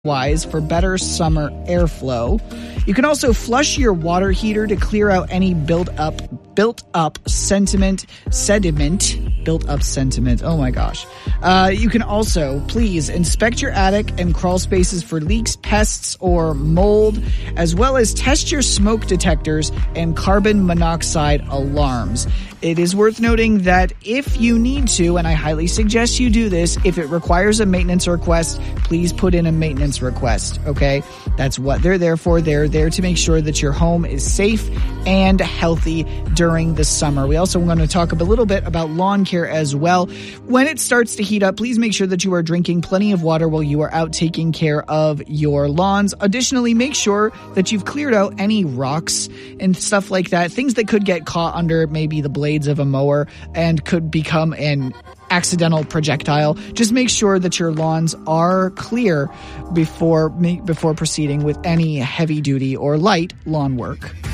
wise for better summer airflow. You can also flush your water heater to clear out any built up sediment. Oh my gosh. You can also please inspect your attic and crawl spaces for leaks, pests, or mold, as well as test your smoke detectors and carbon monoxide alarms. It is worth noting that if you need to, and I highly suggest you do this, if it requires a maintenance request, please put in a maintenance request, okay? That's what they're there for. They're there to make sure that your home is safe and healthy during the summer. We also want to talk a little bit about lawn care as well. When it starts to heat up, please make sure that you are drinking plenty of water while you are out taking care of your lawns. Additionally, make sure that you've cleared out any rocks and stuff like that, things that could get caught under maybe the blades of a mower and could become an accidental projectile. Just make sure that your lawns are clear before proceeding with any heavy duty or light lawn work.